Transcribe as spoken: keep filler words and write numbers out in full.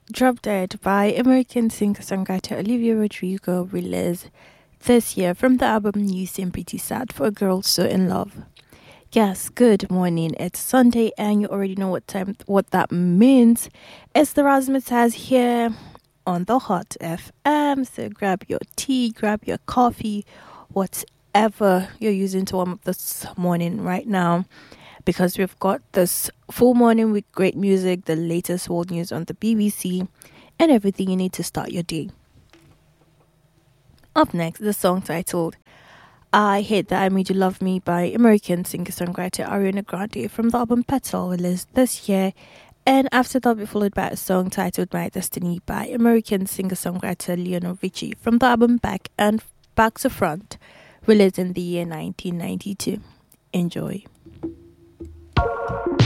Drop Dead by American singer-songwriter Olivia Rodrigo, released this year from the album You Seem Pretty Sad for a Girl So In Love. Yes, good morning. It's Sunday and you already know what time what that means. It's the Razzmatazz here on the Hot F M. So grab your tea, grab your coffee, whatever you're using to warm up this morning right now, because we've got this full morning with great music, the latest world news on the B B C, and everything you need to start your day. Up next, the song titled I Hate That I Made You Love Me by American singer-songwriter Ariana Grande from the album Petal, released this year. And after that, will be followed by a song titled My Destiny by American singer-songwriter Lionel Richie from the album Back and Back to Front, released in the year nineteen ninety-two. Enjoy.